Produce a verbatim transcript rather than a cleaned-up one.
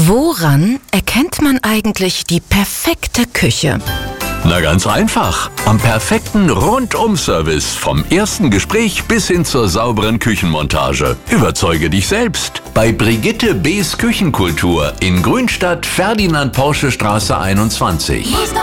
Woran erkennt man eigentlich die perfekte Küche? Na ganz einfach. Am perfekten Rundum-Service. Vom ersten Gespräch bis hin zur sauberen Küchenmontage. Überzeuge dich selbst. Bei Brigitte B.'s Küchenkultur in Grünstadt, Ferdinand-Porsche-Straße einundzwanzig.